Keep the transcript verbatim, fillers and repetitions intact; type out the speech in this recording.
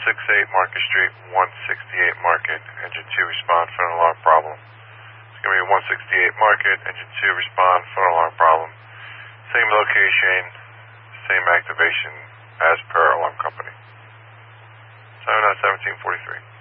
six eight Market Street, one sixty-eight Market, engine two respond for an alarm problem. It's going to be one sixty-eight Market, engine two respond for an alarm problem. Same location, same activation as per alarm company. seven nine seventeen forty-three.